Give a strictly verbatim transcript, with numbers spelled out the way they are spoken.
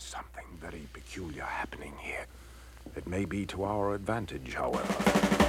Something very peculiar happening here. It may be to our advantage, however.